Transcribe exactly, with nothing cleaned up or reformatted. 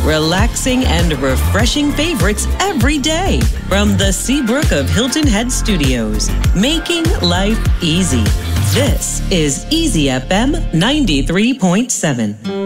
relaxing and refreshing favorites every day from the Seabrook of Hilton Head Studios, making life easy. This is Easy F M ninety-three point seven.